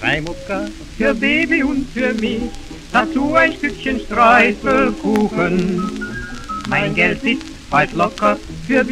3 Mucker für Baby und für mich, dazu ein Stückchen Streuselkuchen. Mein Geld sitzt bald locker für